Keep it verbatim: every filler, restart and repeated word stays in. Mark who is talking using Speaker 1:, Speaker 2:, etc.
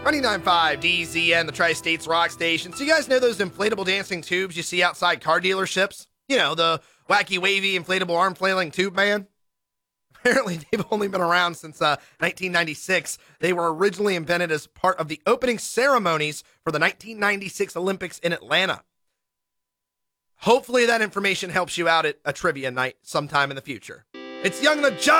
Speaker 1: ninety-nine point five D Z N, the Tri-States Rock Station. So you guys know those inflatable dancing tubes you see outside car dealerships? You know, the wacky, wavy, inflatable arm flailing tube man? Apparently, they've only been around since uh, nineteen ninety-six. They were originally invented as part of the opening ceremonies for the nineteen ninety-six Olympics in Atlanta. Hopefully that information helps you out at a trivia night sometime in the future. It's Young the Giant.